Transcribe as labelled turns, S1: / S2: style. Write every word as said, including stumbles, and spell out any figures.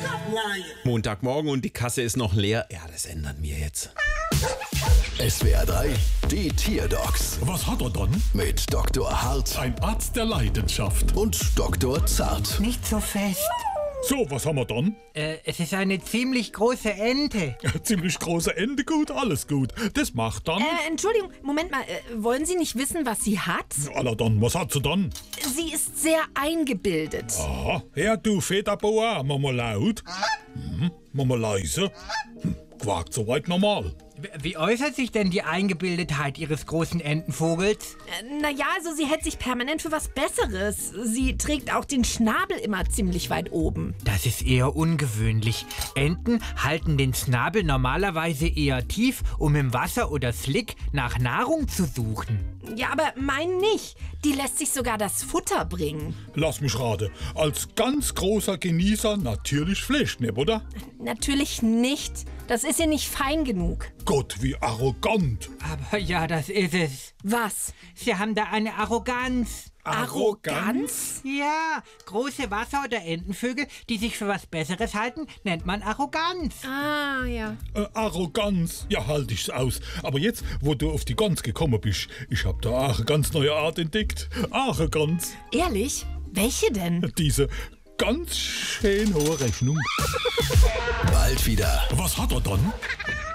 S1: Montagmorgen und die Kasse ist noch leer. Ja, das ändern wir jetzt.
S2: S W R drei, die Tierdocs
S3: Was hat er dann?
S2: mit Doktor Hart
S3: Ein Arzt der Leidenschaft.
S2: und Doktor Zart.
S4: Nicht so fest.
S3: So, was haben wir dann?
S4: Äh, es ist eine ziemlich große Ente.
S3: Ziemlich große Ende, gut, alles gut. Das macht dann.
S5: Äh, Entschuldigung, Moment mal. Äh, wollen Sie nicht wissen, was sie hat?
S3: Aller dann, was hat sie dann?
S5: Sie ist sehr eingebildet.
S3: Aha, ja, du Federboa, Mama laut. Hm, Mama leise. Hm, quakt soweit normal.
S4: W- Wie äußert sich denn die Eingebildetheit Ihres großen Entenvogels?
S5: Äh, naja, also sie hält sich permanent für was Besseres. Sie trägt auch den Schnabel immer ziemlich weit oben.
S4: Das ist eher ungewöhnlich. Enten halten den Schnabel normalerweise eher tief, um im Wasser oder Slick nach Nahrung zu suchen.
S5: Ja, aber mein nicht. Die lässt sich sogar das Futter bringen.
S3: Lass mich raten, als ganz großer Genießer natürlich Fleischknepp, oder?
S5: Natürlich nicht. Das ist ihr nicht fein genug.
S3: Gott, wie arrogant.
S4: Aber ja, das ist es.
S5: Was?
S4: Sie haben da eine Arroganz.
S5: Arroganz?
S4: Ja, große Wasser- oder Entenvögel, die sich für was Besseres halten, nennt man Arroganz.
S5: Ah, ja.
S3: Äh, Arroganz, ja, halt ich's aus. Aber jetzt, wo du auf die Gans gekommen bist, ich hab da eine ganz neue Art entdeckt. Arroganz.
S5: Ehrlich? Welche denn?
S3: Diese ganz schön hohe Rechnung.
S2: Bald wieder.
S3: Was hat er dann?